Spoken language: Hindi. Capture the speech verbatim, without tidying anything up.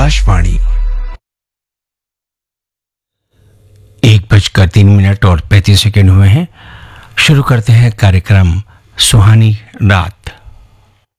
आकाशवाणी। एक बजकर तीन मिनट और पैंतीस सेकेंड हुए हैं। शुरू करते हैं कार्यक्रम सुहानी रात।